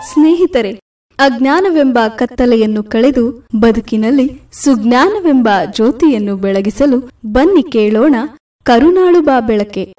ಸ್ನೇಹಿತರೆ, ಅಜ್ಞಾನವೆಂಬ ಕತ್ತಲೆಯನ್ನು ಕಳೆದು ಬದುಕಿನಲ್ಲಿ ಸುಜ್ಞಾನವೆಂಬ ಜ್ಯೋತಿಯನ್ನು ಬೆಳಗಿಸಲು ಬನ್ನಿ ಕೇಳೋಣ ಕರುಣಾಳು ಬಾ ಬೆಳಕೆ